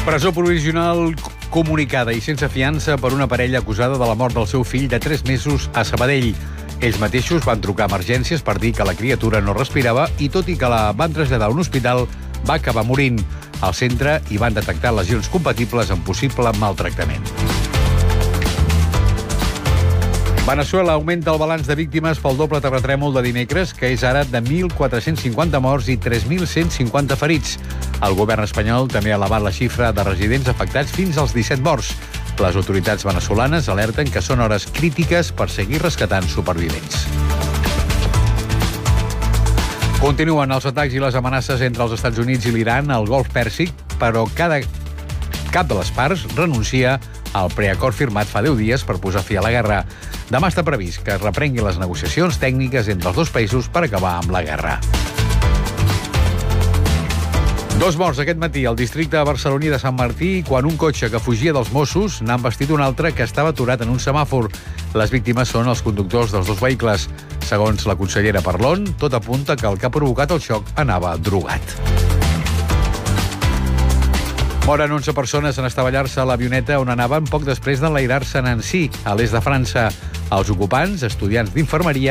Presó provisional comunicada i sense fiança per una parella acusada de la mort del seu fill de 3 mesos a Sabadell. Ells mateixos van trucar a emergències per dir que la criatura no respirava i, tot i que la van traslladar a un hospital, va acabar morint. Al centre hi van detectar lesions compatibles amb possible maltractament. Veneçuela augmenta el balanç de víctimes pel doble terratrèmol de dimecres, que és ara de 1.450 morts i 3.150 ferits. El govern espanyol també ha elevat la xifra de residents afectats fins als 17 morts. Les autoritats veneçolanes alerten que són hores crítiques per seguir rescatant supervivents. Continuen els atacs i les amenaces entre els Estats Units i l'Iran al Golf Pèrsic, però cap de les parts renuncia al preacord firmat fa 10 dies per posar fi a la guerra. Demà està previst que es reprenguin les negociacions tècniques entre els dos països per acabar amb la guerra. 2 morts aquest matí al districte barceloní de Sant Martí quan un cotxe que fugia dels Mossos n'ha embestit un altre que estava aturat en un semàfor. Les víctimes són els conductors dels dos vehicles. Segons la consellera Parlon, tot apunta que el que ha provocat el xoc anava drogat. Moren 11 persones en estavellar-se a l'avioneta on anaven poc després d'enlairar-se a Nancy, a l'est de França. Els ocupants, estudiants d'infermeria,